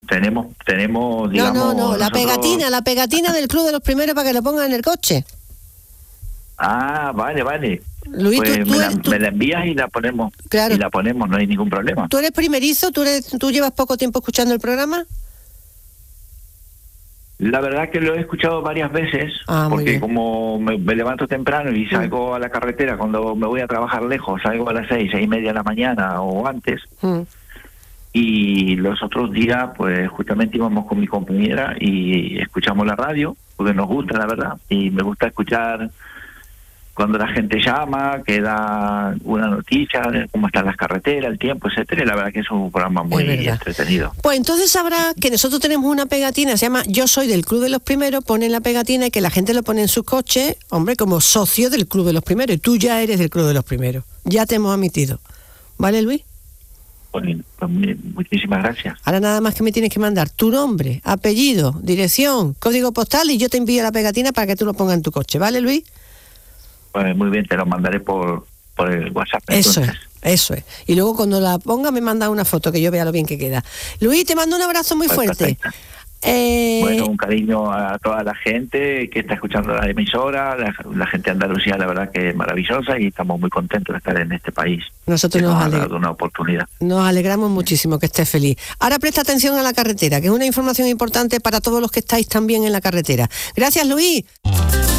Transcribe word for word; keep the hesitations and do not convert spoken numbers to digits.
tenemos, tenemos, digamos... No, no, no, la nosotros... pegatina, la pegatina del Club de los Primeros para que la pongan en el coche. Ah, vale, vale. Luis, pues tú, tú me, la, eres, tú... me la envías y la ponemos, claro. y la ponemos, no hay ningún problema. ¿Tú eres primerizo? ¿Tú, eres, ¿Tú llevas poco tiempo escuchando el programa? La verdad que lo he escuchado varias veces, ah, porque como me, me levanto temprano y salgo mm. a la carretera cuando me voy a trabajar lejos, salgo a las seis, seis y media de la mañana o antes, mm. y los otros días pues justamente íbamos con mi compañera y escuchamos la radio, porque nos gusta la verdad, y me gusta escuchar cuando la gente llama, que da una noticia de cómo están las carreteras, el tiempo, etcétera, y la verdad que es un programa muy entretenido. Pues entonces sabrá que nosotros tenemos una pegatina, se llama Yo soy del Club de los Primeros, ponen la pegatina y que la gente lo pone en sus coches, hombre, como socio del Club de los Primeros, y tú ya eres del Club de los Primeros, ya te hemos admitido. ¿Vale, Luis? Pues, pues muchísimas gracias. Ahora nada más que me tienes que mandar tu nombre, apellido, dirección, código postal y yo te envío la pegatina para que tú lo pongas en tu coche, ¿vale, Luis? Pues muy bien, te lo mandaré por, por el WhatsApp. Eso entonces. es, eso es. Y luego cuando la ponga me manda una foto que yo vea lo bien que queda. Luis, te mando un abrazo muy pues fuerte. Eh... Bueno, un cariño a toda la gente que está escuchando la emisora, la, la gente de Andalucía, la verdad que es maravillosa y estamos muy contentos de estar en este país. Nosotros nos, nos aleg... ha dado una oportunidad. Nos alegramos muchísimo que estés feliz. Ahora presta atención a la carretera, que es una información importante para todos los que estáis también en la carretera. Gracias, Luis.